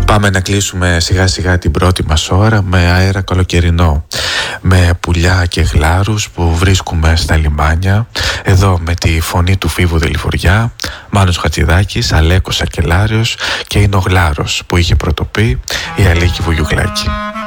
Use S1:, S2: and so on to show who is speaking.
S1: Πάμε να κλείσουμε σιγά σιγά την πρώτη μας ώρα με αέρα καλοκαιρινό, με πουλιά και γλάρους που βρίσκουμε στα λιμάνια, εδώ με τη φωνή του Φίβου Δελιβοριά, Μάνος Χατζηδάκης, Αλέκος Σακελάριος και είναι ο Γλάρος που είχε πρωτοπεί η Αλίκη Βουγιουκλάκη.